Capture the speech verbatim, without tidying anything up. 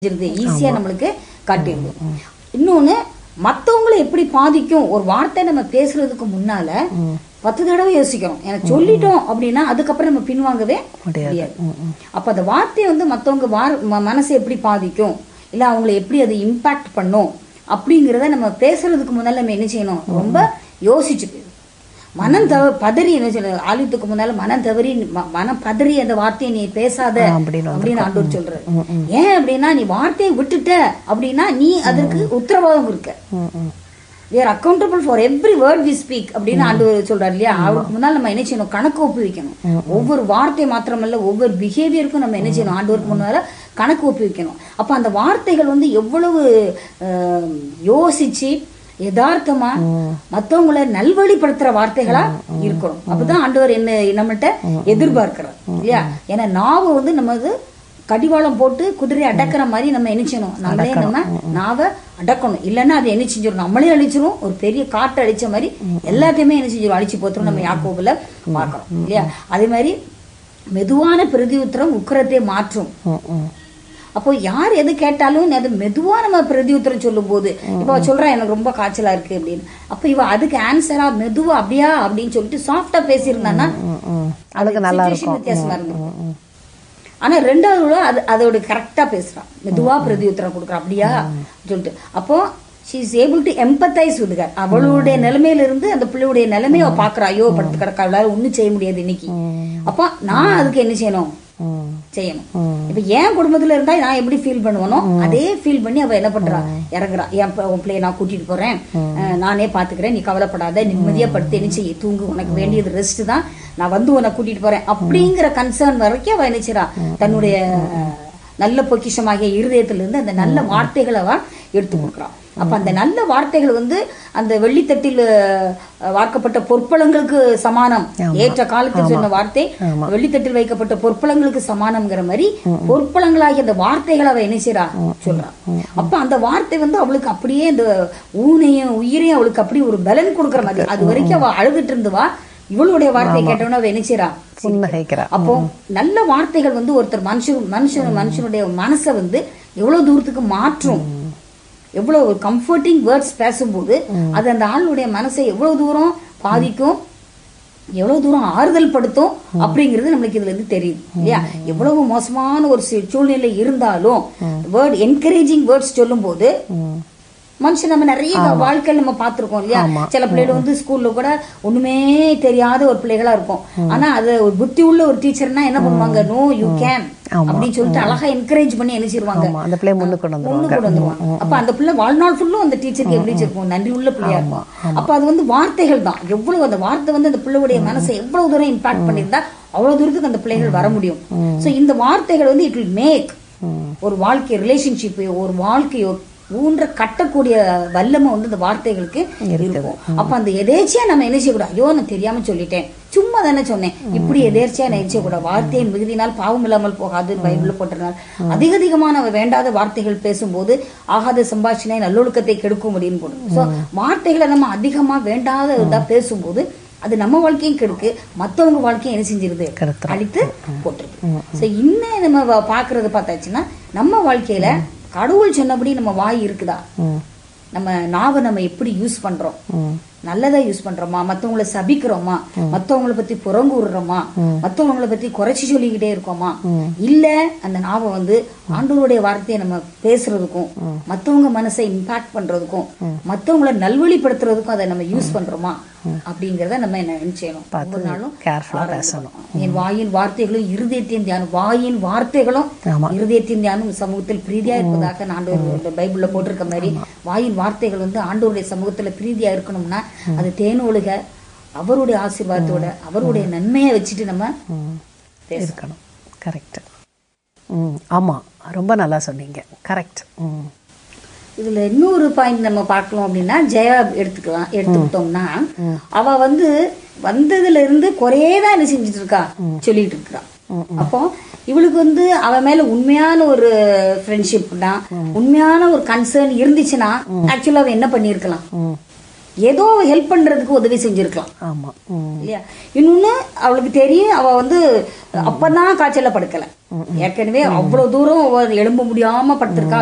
ஈஸியா நம்மளுக்கு காட்டிடுது. இன்னொன்னு மத்தவங்களை எப்படி பாதிக்கும் ஒரு வார்த்தை நம்ம பேசுறதுக்கு முன்னால பத்து தடவை யோசிக்கணும். எனக்கு சொல்லிட்டோம் அப்படின்னா அதுக்கப்புறம் நம்ம பின்வாங்கவே முடியாது. அப்ப அந்த வார்த்தையை வந்து மத்தவங்க மனசை எப்படி பாதிக்கும் இல்ல அவங்களை எப்படி அது இம்பாக்ட் பண்ணும் அப்படிங்கறத நம்ம பேசுறதுக்கு முன்னால நம்ம என்ன செய்யணும், ரொம்ப யோசிச்சு மனம் தவ பதறி என்ன சொல்ற ஆலயத்துக்கு முன்னால மனம் தவறி மனம் பதறி அந்த வார்த்தையை நீ பேசாத அப்படின்னு ஆண்டவர் சொல்ற. ஏன் அப்படின்னா நீ வார்த்தையை விட்டுட்ட அப்படின்னா நீ அதற்கு உத்தரவாதம் இருக்க. we are accountable for every word we speak அப்படின்னு ஆண்டவர் சொல்றாரு இல்லையா. அவருக்கு முன்னால் நம்ம என்ன செய்யணும், கணக்கு ஒப்பு வைக்கணும். ஒவ்வொரு வார்த்தை மாத்திரமல்ல ஒவ்வொரு பிஹேவியருக்கும் நம்ம என்ன செய்யணும், ஆண்டவருக்கு முன்னால கணக்கு ஒப்பு வைக்கணும். அப்ப அந்த வார்த்தைகள் வந்து எவ்வளவு யோசிச்சு யதார்த்தமா மத்தவங்களை நல்வழிப்படுத்துற வார்த்தைகளா இருக்கணும். அப்பதான் ஆண்டவர் என்ன நம்மகிட்ட எதிர்பார்க்கிறார் இல்லையா. ஏன்னா நாவை வந்து நம்ம கடிவாளம் போட்டு குதிரையை அடக்கிற மாதிரி நம்ம என்ன செய்யணும், நம்மளே நம்ம நாவை அடக்கணும். இல்லைன்னா அதை என்ன செஞ்சிடும், நம்மளே அழிச்சிரும். ஒரு பெரிய காட்டு அழிச்ச மாதிரி எல்லாத்தையுமே என்ன செஞ்சிடும், அழிச்சு போத்துரும். நம்ம யாக்கோபுல பாக்குறோம் இல்லையா. அதே மாதிரி மெதுவான பிரதி உத்தரம் உக்கிரத்தை மாற்றும். அப்போ யார் எது கேட்டாலும் அது மெதுவா நம்ம பிரதி உத்தரம் சொல்லும் போது இப்ப சொல்றேன் எனக்கு ரொம்ப காய்ச்சலா இருக்கு அப்படின்னு, அப்ப இவ அதுக்கு ஆன்சரா மெதுவா அப்படியா அப்படின்னு சொல்லிட்டு சாஃப்டா பேசியிருந்தான்னா அதுக்கு நல்லா இருக்கும், வித்தியாசமா இருக்கும். ஆனா ரெண்டாவது அது அதோட கரெக்டா பேசுறான், மெதுவா பிரதி உத்தரம் கொடுக்குறான் அப்படியா சொல்லிட்டு. அப்போ she is able to empathize with her. அவளுடைய நிலைமையில இருந்து அந்த பிள்ளையுடைய நிலைமையை அவ பாக்குறா. ஐயோ படுத்து கிடக்கா, அவளால ஒண்ணும் செய்ய முடியாது இன்னைக்கு. அப்ப நான் அதுக்கு என்ன செய்யணும், செய்யணும். இப்ப என் குடும்பத்துல இருந்தா நான் எப்படி ஃபீல் பண்ணுவனோ அதே ஃபீல் பண்ணி அவ என்ன பண்றா, இறங்குறா. என் பிள்ளைய நான் கூட்டிட்டு போறேன், நானே பாத்துக்கிறேன், நீ கவலைப்படாத, நிம்மதியா படுத்து என்ன செய்ய, தூங்கு, உனக்கு வேண்டியது ரெஸ்ட் தான், நான் வந்து உன்னை கூட்டிட்டு போறேன் அப்படிங்கிற கன்சர்ன் வரைக்கும் அவ என்ன செய்றா, தன்னுடைய நல்ல பொக்கிஷமாகிய இருதயத்திலிருந்து அந்த நல்ல வார்த்தைகளை அவ எடுத்து கொடுக்குறான். அப்ப அந்த நல்ல வார்த்தைகள் வந்து அந்த வெள்ளித்தட்டில் வார்க்கப்பட்ட பொற்பளங்களுக்கு சமானம். ஏற்ற காலத்தில் சொன்ன வார்த்தை வெள்ளித்தட்டில் வைக்கப்பட்ட பொற்பளங்களுக்கு சமானம்ங்கிற மாதிரி பொற்பளங்களாகிய அந்த வார்த்தைகளை அவ என்ன செய்றா சொல்றான். அப்ப அந்த வார்த்தை வந்து அவளுக்கு அப்படியே இந்த ஊனையும் உயிரையும் அவளுக்கு அப்படி ஒரு பலன் கொடுக்குற மாதிரி. அது வரைக்கும் அவ அழுதுட்டு இருந்துவா, இவளுடைய வார்த்தையை கேட்டவன அவ என்ன செய்றா. அப்போ நல்ல வார்த்தைகள் வந்து ஒருத்தர் மனுஷன் மனுஷன் மனுஷனுடைய மனசை வந்து எவ்வளவு தூரத்துக்கு மாற்றும். எவ்வளவு ஒரு கம்ஃபர்டிங் வேர்ட்ஸ் பேசும்போது அது அந்த ஆளுடைய மனசை எவ்வளவு தூரம் பாதிக்கும், எவ்வளவு தூரம் ஆறுதல் படுத்தும் அப்படிங்கிறது நம்மளுக்கு இதுல இருந்து தெரியும் இல்லையா. எவ்வளவு மோசமான ஒரு சூழ்நிலை இருந்தாலும் வேர்ட் என்கரேஜிங் வேர்ட்ஸ் சொல்லும் போது மனுஷன் நம்ம நிறைய வாழ்க்கையில நம்ம பாத்துருக்கோம் இல்லையா. சில பிள்ளைகள் வந்து ஸ்கூல்ல கூட ஒண்ணுமே தெரியாத ஒரு பிள்ளைகளா இருக்கும். ஆனா அது ஒரு புத்தி உள்ள ஒரு டீச்சர்னா என்ன பண்ணுவாங்க, நோ யூ கேன் அப்படின்னு சொல்லிட்டு அழகா என்கரேஜ் பண்ணி என்ன செய்வாங்க, அந்த பிள்ளை முன்னுக்கு கொண்டு வந்துருவாங்க. அப்ப அந்த பிள்ளை வாழ்நாள் ஃபுல்லும் அந்த டீச்சருக்கு எப்படி இருக்கும், நன்றி உள்ள பிள்ளையா இருக்கும். அப்ப அது வந்து வார்த்தைகள் தான். எவ்வளவு அந்த வார்த்தை வந்து அந்த பிள்ளையுடைய மனசை எவ்வளவு தூரம் இம்பாக்ட் பண்ணிருந்தா அவ்வளவு தூரத்துக்கு அந்த பிள்ளைகள் வர முடியும். சோ இந்த வார்த்தைகள் வந்து இட் வில் மேக் ஒரு வாழ்க்கை ரிலேஷன்ஷிப் ஒரு வாழ்க்கையோ ஊன்ற கட்டக்கூடிய வல்லமை வந்து இந்த வார்த்தைகளுக்கு இருக்கும். அப்ப அந்த எதேச்சியா நம்ம என்ன செய்யக்கூடாது, ஐயோ நான் தெரியாம சொல்லிட்டேன், சும்மா தானே சொன்னேன், இப்படி எதேர்ச்சியா நினைச்ச கூடாது. வார்த்தையின் மிகுதினால் பாவம் இல்லாமல் போகாது பைபிள்ல போட்டிருந்தால் அதிக அதிகமான வேண்டாத வார்த்தைகள் பேசும்போது ஆகாத சம்பாஷணை நல்லொழுக்கத்தை கெடுக்கும் அப்படின்னு போடுறோம். சோ வார்த்தைகளை நம்ம அதிகமா வேண்டாத இதா பேசும்போது அது நம்ம வாழ்க்கையும் கெடுக்கு, மத்தவங்க வாழ்க்கையும் என்ன செஞ்சிருது, அழித்து போட்டுருக்கு. சோ இன்னும் நம்ம பாக்குறது பார்த்தாச்சுன்னா நம்ம வாழ்க்கையில கடவுள் சொன்னபடி நம்ம வாய் இருக்குதா, நம்ம நாவை நம்ம எப்படி யூஸ் பண்றோம், நல்லதா யூஸ் பண்றோமா, மத்தவங்களை சபிக்கிறோமா, மத்தவங்களை பத்தி புறங்கூறுறோமா, மத்தவங்களை பத்தி குறைச்சி சொல்லிக்கிட்டே இருக்கோமா, இல்ல அந்த நாவை வந்து ஆண்டவருடைய வார்த்தையை நம்ம பேசுறதுக்கும் மத்தவங்க மனசை இம்பாக்ட் பண்றதுக்கும் மத்தவங்களை நல்வழிப்படுத்துறதுக்கும் அதை நம்ம யூஸ் பண்றோமா அப்படிங்கறத நம்ம என்ன செய்யணும், ஒவ்வொரு நாளும் என் வாயின் வார்த்தைகளும் இருதயத்தின் தியானம், வாயின் வார்த்தைகளும் இருதயத்தின் தியானம் சமூகத்தில் பிரீதியா இருப்பதாக ஆண்டவர் பைபிள்ல போட்டிருக்க மாதிரி வாயின் வார்த்தைகள் வந்து ஆண்டவருடைய சமூகத்துல பிரீதியா இருக்கணும்னா அது தேனொழுக அவருடைய ஆசீர்வாதத்தோட அவருடைய நன்மையை வச்சுட்டு நம்ம இருக்கணும். கரெக்ட். ஆமா, ரொம்ப நல்லா சொன்னீங்க. கரெக்ட். இதுல இன்னொரு பாயிண்ட் நம்ம பார்க்கலாம் அப்படின்னா ஜெயா எடுத்துக்கலாம். எடுத்துக்கிட்டோம்னா அவ வந்து வந்ததுல இருந்து குறையதான் என்ன செஞ்சுட்டு இருக்கா, சொல்லிட்டு இருக்கா. அப்போ இவளுக்கு வந்து அவ மேல உண்மையான ஒரு ஃப்ரெண்ட்ஷிப்னா உண்மையான ஒரு கன்சர்ன் இருந்துச்சுன்னா ஆக்சுவலா அவ என்ன பண்ணிருக்கலாம், ஏதோ ஹெல்ப் பண்றதுக்கு உதவி செஞ்சிருக்கலாம் இல்லையா. இன்னொன்னு அவளுக்கு தெரியும் அவ வந்து அப்பதான் காய்ச்சல படுக்கல, ஏற்கனவே அவ்வளவு தூரம் எழும்ப முடியாம படுத்திருக்கா